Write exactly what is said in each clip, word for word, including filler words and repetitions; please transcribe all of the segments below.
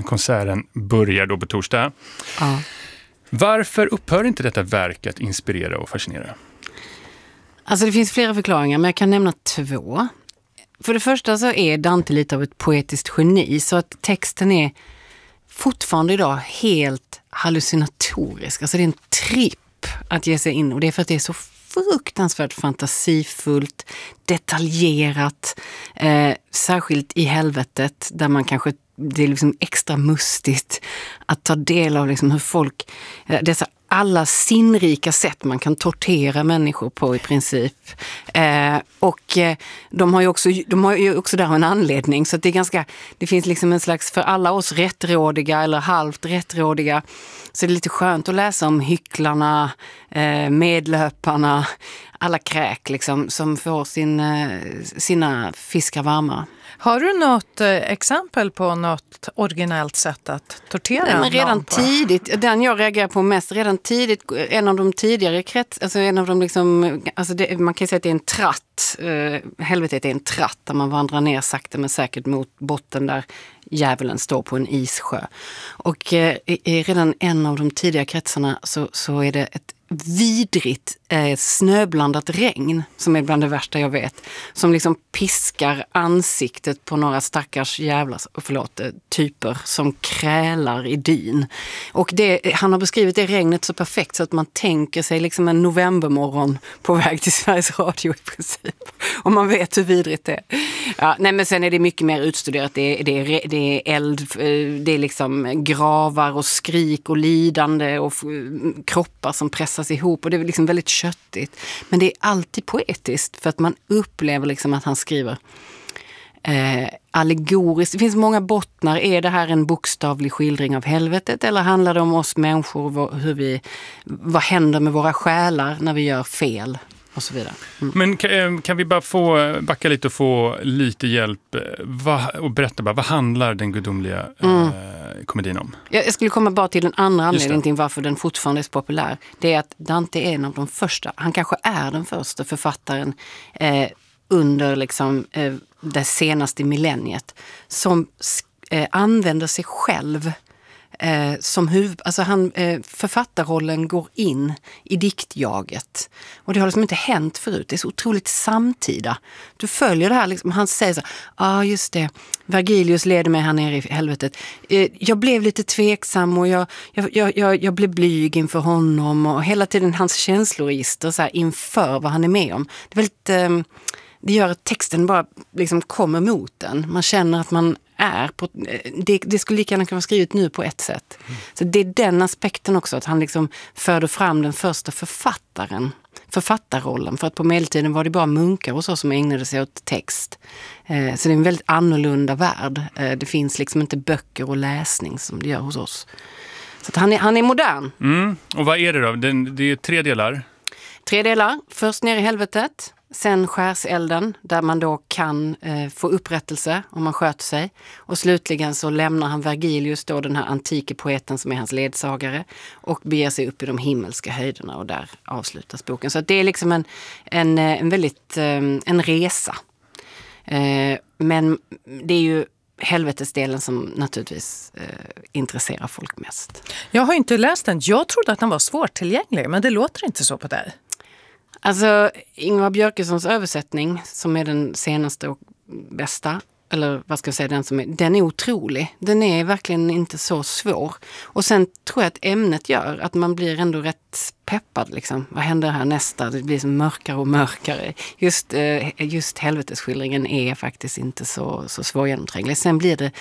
konserten börjar då på torsdag. Ja. Varför upphör inte detta verk att inspirera och fascinera? Alltså det finns flera förklaringar, men jag kan nämna två. För det första så är Dante lite av ett poetiskt geni, så att texten är fortfarande idag helt hallucinatorisk. Alltså det är en tripp att ge sig in, och det är för att det är så fruktansvärt fantasifullt, detaljerat, eh, särskilt i helvetet där man kanske, det är liksom extra mustigt att ta del av liksom hur folk, eh, dessa alla sinnrika sätt man kan tortera människor på i princip. Eh, och eh, de har ju också, de har ju också där en anledning, så att det är ganska, det finns liksom en slags, för alla oss rättrådiga eller halvt rättrådiga, så det är lite skönt att läsa om hycklarna, eh, medlöparna, alla kräk liksom, som får sin, eh, sina fiskar varma. Har du något eh, exempel på något originellt sätt att tortera Nej, men redan någon på? tidigt, den jag reagerar på mest, redan tidigt, en av de tidigare krets, alltså en av de liksom, alltså det, man kan ju säga att det är en tratt, eh, helvetet är en tratt där man vandrar ner sakta men säkert mot botten där djävulen står på en issjö. Och eh, i, i redan en av de tidiga kretsarna så, så är det ett vidrigt eh, snöblandat regn som är bland det värsta jag vet, som liksom piskar ansiktet på några stackars jävla, förlåt, typer som krälar i dyn. Och det, han har beskrivit det regnet så perfekt så att man tänker sig liksom en novembermorgon på väg till Sveriges Radio i princip. Och man vet hur vidrigt det är. Ja, nej, men sen är det mycket mer utstuderat. Det är, det är, det är eld, det är liksom gravar och skrik och lidande och kroppar som pressas ihop, och det är liksom väldigt köttigt. Men det är alltid poetiskt för att man upplever liksom att han skriver eh, allegoriskt. Det finns många bottnar. Är det här en bokstavlig skildring av helvetet, eller handlar det om oss människor, hur vi, vad händer med våra själar när vi gör fel? Och så vidare. Mm. Men kan, kan vi bara få backa lite och få lite hjälp va, och berätta bara, vad handlar den gudomliga mm. eh, komedin om? Jag, jag skulle komma bara till den andra anledningen till varför den fortfarande är så populär. Det är att Dante är en av de första, han kanske är den första författaren eh, under liksom, eh, det senaste millenniet som eh, använder sig själv Eh, som huvud, alltså han, eh, författarrollen går in i diktjaget. Och det har liksom inte hänt förut. Det är så otroligt samtida. Du följer det här, liksom, han säger så, ja ah, just det, Vergilius leder mig här nere i helvetet. Eh, jag blev lite tveksam och jag, jag, jag, jag, jag blev blyg inför honom, och hela tiden hans känsloregister så här, inför vad han är med om. Det är väldigt, eh, det gör att texten bara liksom kommer mot den. Man känner att man är på, det, det skulle lika gärna kunna vara skrivet nu på ett sätt. Mm. Så det är den aspekten också, att han liksom förde fram den första författaren, författarrollen, för att på medeltiden var det bara munkar och så som ägnade sig åt text. Eh, så det är en väldigt annorlunda värld. Eh, det finns liksom inte böcker och läsning som det gör hos oss. Så att han är, han är modern. Mm. Och vad är det då? Det, det är tre delar. Tre delar. Först ner i helvetet. Sen skärselden, där man då kan eh, få upprättelse om man sköter sig. Och slutligen så lämnar han Vergilius, då den här antike poeten som är hans ledsagare, och beger sig upp i de himmelska höjderna, och där avslutas boken. Så att det är liksom en, en, en väldigt eh, en resa. Eh, men det är ju helvetesdelen som naturligtvis eh, intresserar folk mest. Jag har inte läst den. Jag trodde att den var svårtillgänglig, men det låter inte så på dig. Alltså, Ingvar Björkessons översättning, som är den senaste och bästa, eller vad ska jag säga, den som är, den är otrolig. Den är verkligen inte så svår. Och sen tror jag att ämnet gör att man blir ändå rätt peppad liksom. Vad händer här nästa? Det blir så mörkare och mörkare. Just, eh, just helvetesskildringen är faktiskt inte så, så svårgenomtränglig. Sen blir det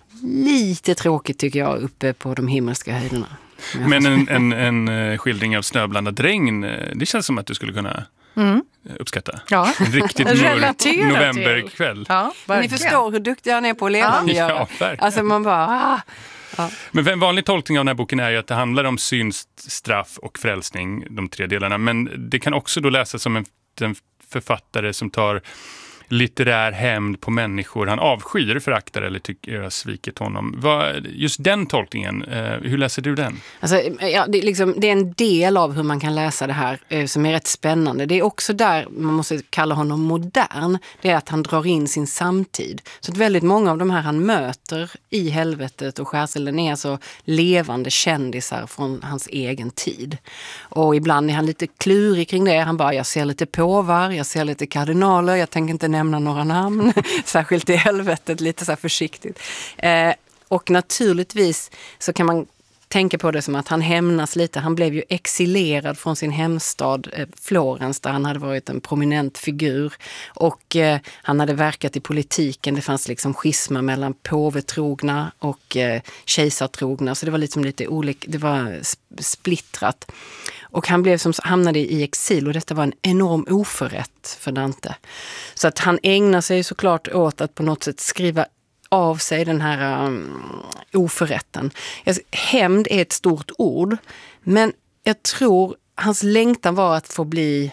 lite tråkigt tycker jag uppe på de himmelska höjderna. Men en, en, en skildring av snöblandat regn, det känns som att du skulle kunna mm. uppskatta. Ja. En riktigt mörk novemberkväll. Ja, ni förstår hur duktig han är på att leva. Ja, alltså man bara... Ah. Ja. Men en vanlig tolkning av den här boken är ju att det handlar om synd, straff och frälsning, de tre delarna. Men det kan också då läsas som en, en författare som tar litterär hämnd på människor han avskyr, föraktar eller tycker har svikit honom. Vad, just den tolkningen, eh, hur läser du den? Alltså, ja, det, är liksom, det är en del av hur man kan läsa det här eh, som är rätt spännande. Det är också där man måste kalla honom modern. Det är att han drar in sin samtid. Så att väldigt många av de här han möter i helvetet och skärselden är så levande kändisar från hans egen tid. Och ibland är han lite klurig kring det. Han bara, jag ser lite påvar, jag ser lite kardinaler, jag tänker inte nämna några namn. Särskilt i helvetet, lite så här försiktigt. Eh, och naturligtvis så kan man tänka på det som att han hämnas lite. Han blev ju exilerad från sin hemstad eh, Florens, där han hade varit en prominent figur. Och eh, han hade verkat i politiken. Det fanns liksom schisma mellan påvetrogna och eh, kejsartrogna. Så det var liksom lite olika, det var splittrat. Och han blev som, hamnade i exil och detta var en enorm oförrätt för Dante. Så att han ägnar sig såklart åt att på något sätt skriva av sig den här um, oförrätten. Hämnd är ett stort ord, men jag tror hans längtan var att få bli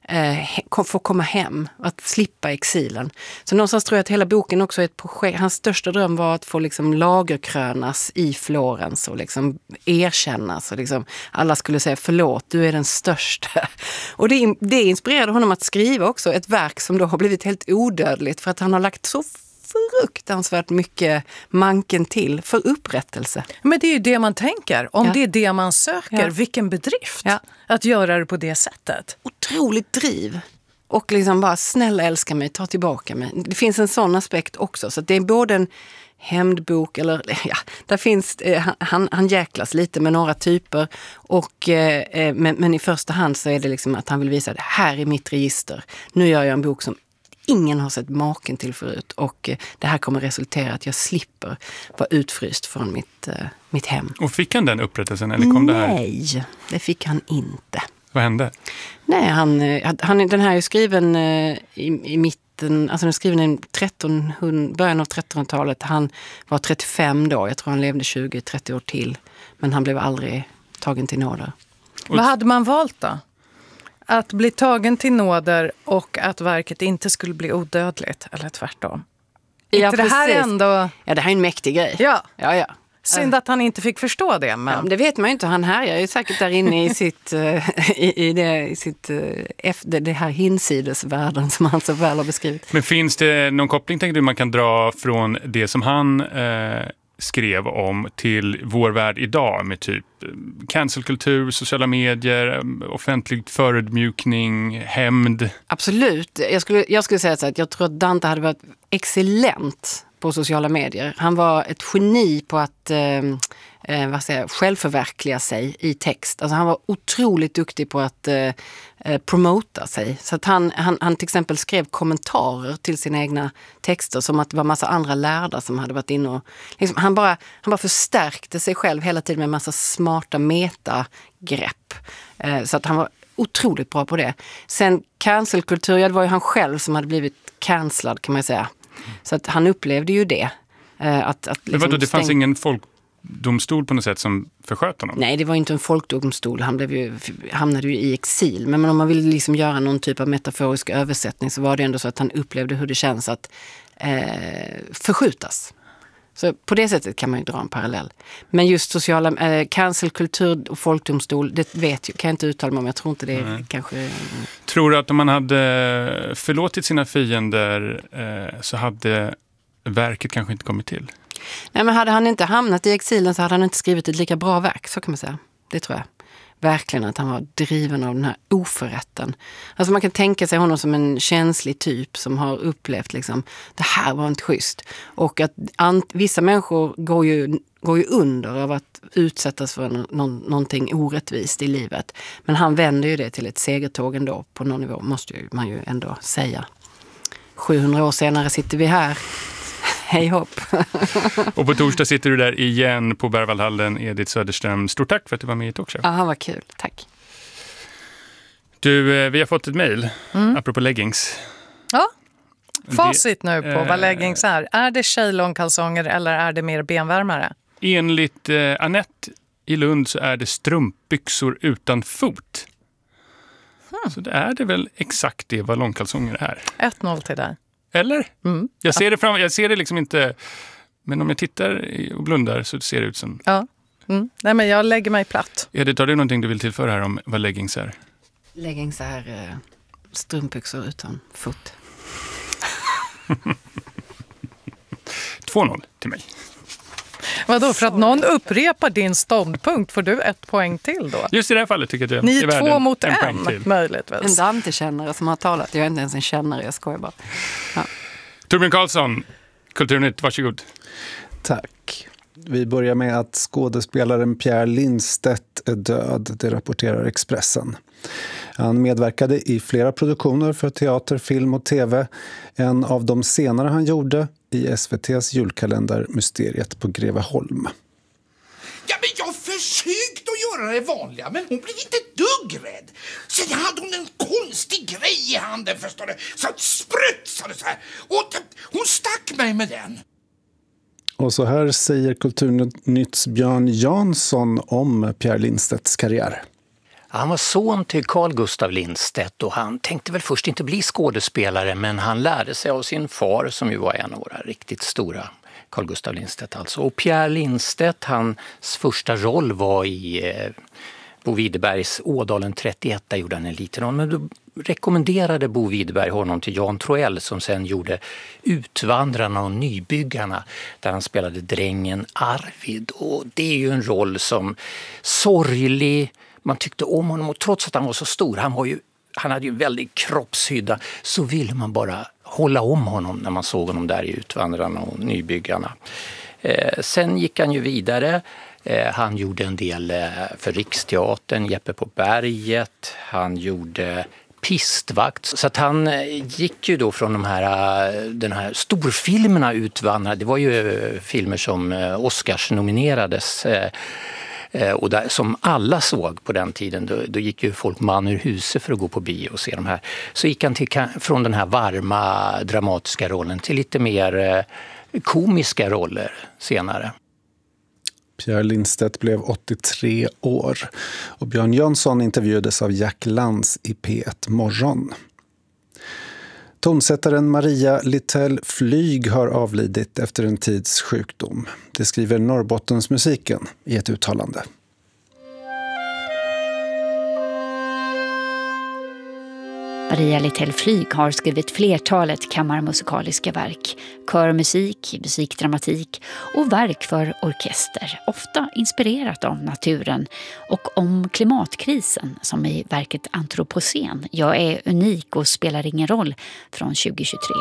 eh, få komma hem, att slippa exilen. Så någonstans tror jag att hela boken också är ett projekt. Hans största dröm var att få liksom lagerkrönas i Florens och liksom erkännas och liksom alla skulle säga förlåt, du är den största. Och det, det inspirerade honom att skriva också ett verk som då har blivit helt odödligt för att han har lagt så fruktansvärt mycket manken till för upprättelse. Men det är ju det man tänker. Om ja. det är det man söker, ja. vilken bedrift ja. att göra det på det sättet. Otroligt driv. Och liksom bara, snälla älska mig, ta tillbaka mig. Det finns en sån aspekt också. Så det är både en hämndbok, eller ja, där finns, eh, han, han jäklas lite med några typer. Och, eh, men, men i första hand så är det liksom att han vill visa, det här är mitt register. Nu gör jag en bok som ingen har sett maken till förut och det här kommer resultera att jag slipper vara utfryst från mitt, uh, mitt hem. Och fick han den upprättelsen eller kom det här? Nej, det fick han inte. Vad hände? Nej, han, han, den här är skriven uh, i, i mitten, alltså den är skriven i trettonhundra, början av trettonhundratalet. Han var trettiofem då, jag tror han levde tjugo till trettio år till, men han blev aldrig tagen till nåder. Och vad hade man valt då? Att bli tagen till nåder och att verket inte skulle bli odödligt, eller tvärtom. Ja, inte det här är ändå... Ja, det här är en mäktig grej. Ja, ja, ja. Synd att han inte fick förstå det. Men... Ja, det vet man ju inte. Han här är ju säkert där inne i sitt, i, i det, i sitt efter det här hinsidesvärlden som han så väl har beskrivit. Men finns det någon koppling, tänker du, man kan dra från det som han eh, skrev om till vår värld idag med typ cancelkultur, sociala medier, offentlig förödmjukning, hämnd? Absolut. Jag skulle, jag skulle säga så att jag tror att Dante hade varit excellent på sociala medier. Han var ett geni på att eh, vad säger, självförverkliga sig i text. Alltså han var otroligt duktig på att eh, promota sig. Så att han, han, han till exempel skrev kommentarer till sina egna texter som att det var massa andra lärda som hade varit inne och liksom, han, bara, han bara förstärkte sig själv hela tiden med en massa smarta metagrepp. Eh, så att han var otroligt bra på det. Sen cancelkultur, ja, det var ju han själv som hade blivit cancellad kan man säga. Så att han upplevde ju det. Eh, att, att liksom Men vadå, det fanns stäng... ingen folkdomstol på något sätt som försköt honom? Nej, det var inte en folkdomstol. Han blev ju, hamnade ju i exil. Men om man vill liksom göra någon typ av metaforisk översättning så var det ändå så att han upplevde hur det känns att eh, förskjutas. Så på det sättet kan man ju dra en parallell. Men just sociala, eh, cancelkultur och folkdomstol, det vet jag, kan jag inte uttala mig om. Jag tror inte det är Nej. kanske... Tror du att om man hade förlåtit sina fiender eh, så hade verket kanske inte kommit till? Nej, men hade han inte hamnat i exilen så hade han inte skrivit ett lika bra verk, så kan man säga. Det tror jag. Verkligen att han var driven av den här oförrätten. Alltså man kan tänka sig honom som en känslig typ som har upplevt liksom, det här var inte schysst. Och att ant- vissa människor går ju, går ju under av att utsättas för någon, någonting orättvist i livet. Men han vänder ju det till ett segertåg ändå på någon nivå, måste ju, man ju ändå säga. sjuhundra år senare sitter vi här. Hej hopp. Och på torsdag sitter du där igen på Berwaldhallen, Edith Söderström. Stort tack för att du var med i Talkshow. Ja, vad kul. Tack. Du, vi har fått ett mejl, mm. apropå leggings. Ja, facit det, nu på äh, vad leggings är. Är det tjejlångkalsonger eller är det mer benvärmare? Enligt eh, Annette i Lund så är det strumpbyxor utan fot. Hmm. Så det är det väl exakt det vad långkalsonger är. ett noll till dig. Eller? Mm. Jag ser det fram, jag ser det liksom inte, men om jag tittar och blundar så ser det ut som... Ja. Mm. Nej, men jag lägger mig platt. Edith, har du någonting du vill tillföra här om vad leggings är? Leggings är eh, strumpbyxor utan fot. två noll till mig. Vadå, för att någon upprepar din ståndpunkt får du ett poäng till då? Just i det här fallet tycker jag att Ni är är två värd mot en, en, en möjligtvis. En Dante-kännare som har talat. Jag är inte ens en kännare, jag skojar bara. Ja. Torbjörn Karlsson, Kulturnytt, varsågod. Tack. Vi börjar med att skådespelaren Pierre Lindstedt är död, det rapporterar Expressen. Han medverkade i flera produktioner för teater, film och tv. En av de senare han gjorde i S V T:s julkalender Mysteriet på Greveholm. Ja, men jag försökte att göra det vanliga, men hon blev inte dugg rädd. Sen hade hon en konstig grej i handen, förstår du. Så att sprutsade så här. Och hon stack mig med den. Och så här säger Kulturnytts Björn Jansson om Pierre Lindstedts karriär. Han var son till Carl Gustav Lindstedt och han tänkte väl först inte bli skådespelare, men han lärde sig av sin far som ju var en av våra riktigt stora, Carl Gustav Lindstedt alltså. Och Pierre Lindstedt, hans första roll var i eh, Bo Widerbergs Ådalen trettioett, där gjorde han en liten roll. Men då rekommenderade Bo Widerberg honom till Jan Troell som sen gjorde Utvandrarna och Nybyggarna, där han spelade drängen Arvid. Och det är ju en roll som sorglig. Man tyckte om honom och trots att han var så stor, han, var ju, han hade ju en väldigt kroppshydda, så ville man bara hålla om honom när man såg honom där i Utvandrarna och Nybyggarna. Eh, sen gick han ju vidare. Eh, han gjorde en del eh, för Riksteatern, Jeppe på berget. Han gjorde Pistvakt. Så att han eh, gick ju då från de här, den här storfilmerna Utvandrarna. Det var ju eh, filmer som eh, Oscars nominerades eh, och där, som alla såg på den tiden, då, då gick ju folk man ur huset för att gå på bio och se de här. Så gick han till, från den här varma dramatiska rollen till lite mer eh, komiska roller senare. Pierre Lindstedt blev åttiotre år och Björn Jansson intervjuades av Jack Lantz i P ett Morgon. Tonsättaren Maria Littell Flyg har avlidit efter en tids sjukdom. Det skriver Norrbottensmusiken i ett uttalande. Maria Littell Flyg har skrivit flertalet kammarmusikaliska verk, körmusik, musikdramatik och verk för orkester, ofta inspirerat av naturen och om klimatkrisen som i verket Antropocen, Jag är unik och spelar ingen roll från tjugohundratjugotre.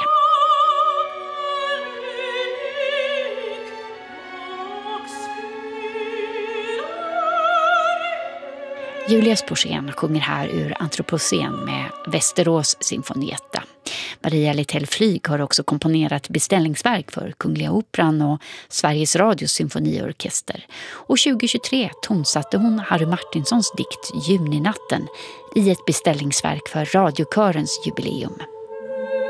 Julia Sporsén sjunger här ur Antropocen med Västerås Symfonietta. Maria Littell Flyg har också komponerat beställningsverk för Kungliga Operan och Sveriges Radios symfoniorkester. Och tjugohundratjugotre tonsatte hon Harry Martinsons dikt Juninatten i ett beställningsverk för radiokörens jubileum.